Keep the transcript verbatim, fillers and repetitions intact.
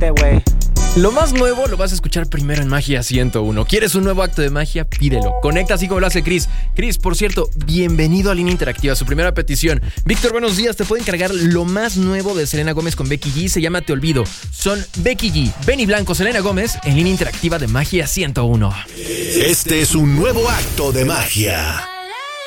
that way. Lo más nuevo lo vas a escuchar primero en Magia ciento uno. ¿Quieres un nuevo acto de magia? Pídelo. Conecta así como lo hace Chris. Chris, por cierto, bienvenido a Línea Interactiva, su primera petición. Víctor, buenos días. Te puedo encargar lo más nuevo de Selena Gómez con Becky G. Se llama Te Olvido. Son Becky G, Benny Blanco, Selena Gómez en Línea Interactiva de Magia ciento uno. Este es un nuevo acto de magia.